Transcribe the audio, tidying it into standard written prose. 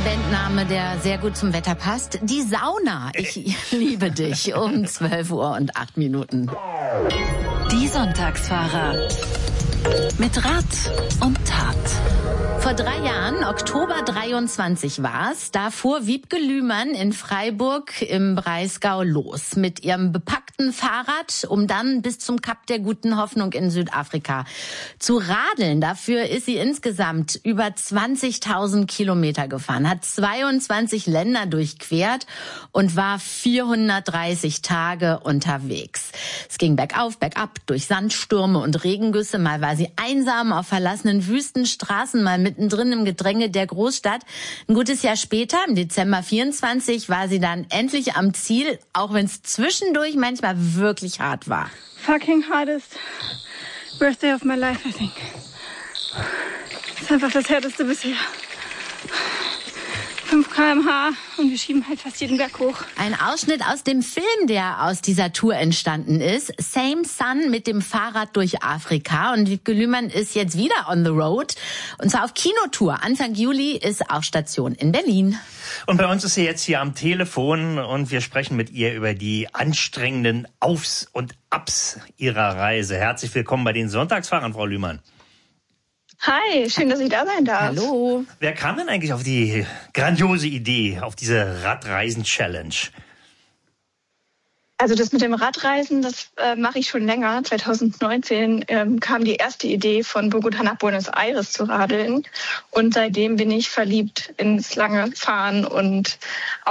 Bandname, der sehr gut zum Wetter passt. Die Sauna. Ich liebe dich. Um 12:08. Die Sonntagsfahrer. Mit Rat und Tat. Vor 3 Jahren, Oktober 23 war's, da fuhr Wiebke Lühmann in Freiburg im Breisgau los mit ihrem bepackten Fahrrad, um dann bis zum Kap der Guten Hoffnung in Südafrika zu radeln. Dafür ist sie insgesamt über 20.000 Kilometer gefahren, hat 22 Länder durchquert und war 430 Tage unterwegs. Es ging bergauf, bergab, durch Sandstürme und Regengüsse. Mal war sie einsam auf verlassenen Wüstenstraßen, mal mittendrin im Gedränge der Großstadt. Ein gutes Jahr später, im Dezember 24, war sie dann endlich am Ziel, auch wenn es zwischendurch manchmal wirklich hart war. Fucking hardest birthday of my life, I think. Das ist einfach das härteste bisher. 5 km/h und wir schieben halt fast jeden Berg hoch. Ein Ausschnitt aus dem Film, der aus dieser Tour entstanden ist. Same Sun mit dem Fahrrad durch Afrika. Und Wiebke Lühmann ist jetzt wieder on the road. Und zwar auf Kinotour. Anfang Juli ist auch Station in Berlin. Und bei uns ist sie jetzt hier am Telefon und wir sprechen mit ihr über die anstrengenden Aufs und Abs ihrer Reise. Herzlich willkommen bei den Sonntagsfahrern, Frau Lühmann. Hi, schön, dass ich da sein darf. Hallo. Wer kam denn eigentlich auf die grandiose Idee, auf diese Radreisen-Challenge? Also das mit dem Radreisen, das mache ich schon länger. 2019 kam die erste Idee, von Bogotá nach Buenos Aires zu radeln. Und seitdem bin ich verliebt ins lange Fahren und